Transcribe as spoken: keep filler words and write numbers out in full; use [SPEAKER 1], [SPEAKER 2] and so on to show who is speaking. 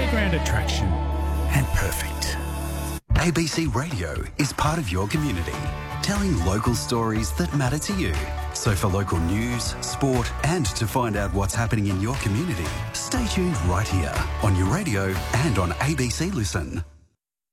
[SPEAKER 1] underground attraction and perfect.
[SPEAKER 2] A B C Radio is part of your community, telling local stories that matter to you. So for local news, sport and to find out what's happening in your community, stay tuned right here on your radio and on A B C Listen.